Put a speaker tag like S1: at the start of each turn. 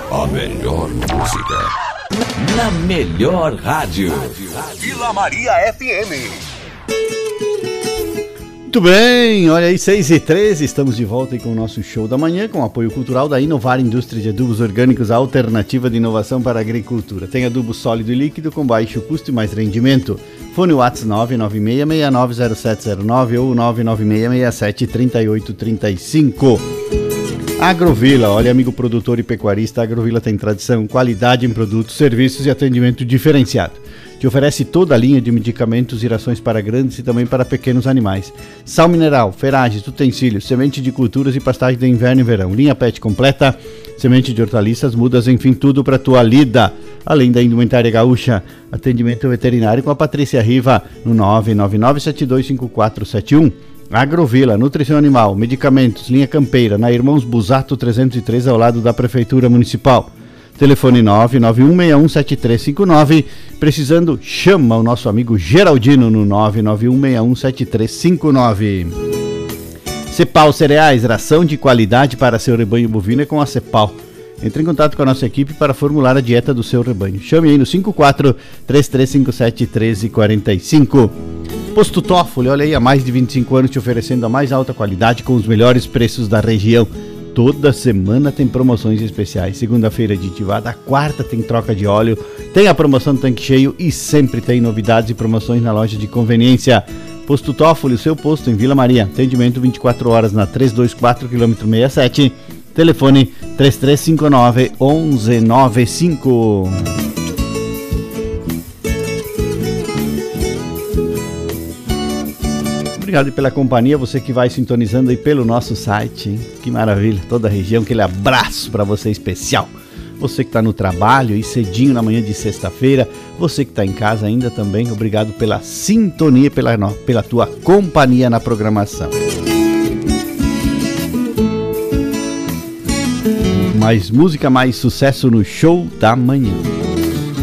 S1: A melhor música na melhor rádio.
S2: Vila Maria FM.
S3: Muito bem, olha aí, 6h13, estamos de volta aí com o nosso show da manhã, com apoio cultural da Inovar Indústria de Adubos Orgânicos, a alternativa de inovação para a agricultura. Tem adubo sólido e líquido com baixo custo e mais rendimento. Fone WhatsApp 996690709 ou 996673835. Agrovila, olha, amigo produtor e pecuarista, a Agrovila tem tradição, qualidade em produtos, serviços e atendimento diferenciado. Te oferece toda a linha de medicamentos e rações para grandes e também para pequenos animais. Sal mineral, ferragens, utensílios, semente de culturas e pastagem de inverno e verão. Linha pet completa, semente de hortaliças, mudas, enfim, tudo para tua lida. Além da indumentária gaúcha, atendimento veterinário com a Patrícia Riva no 999725471. Agrovila, nutrição animal, medicamentos, linha campeira, na Irmãos Busato 303, ao lado da Prefeitura Municipal. Telefone 991617359. Precisando, chama o nosso amigo Geraldino no 991617359. Cepal Cereais, ração de qualidade para seu rebanho bovino é com a Cepal. Entre em contato com a nossa equipe para formular a dieta do seu rebanho. Chame aí no 54-3357-1345. Posto Toffoli, olha aí, há mais de 25 anos te oferecendo a mais alta qualidade com os melhores preços da região. Toda semana tem promoções especiais. Segunda-feira é aditivada, quarta tem troca de óleo, tem a promoção do tanque cheio e sempre tem novidades e promoções na loja de conveniência. Posto Toffoli, o seu posto em Vila Maria. Atendimento 24 horas na 324 km 67. Telefone 3359-1195. Obrigado pela companhia, você que vai sintonizando aí pelo nosso site, hein? Que maravilha, toda a região, aquele abraço para você especial. Você que está no trabalho e cedinho na manhã de sexta-feira, você que está em casa ainda também, obrigado pela sintonia, pela tua companhia na programação. Mais música, mais sucesso no show da manhã.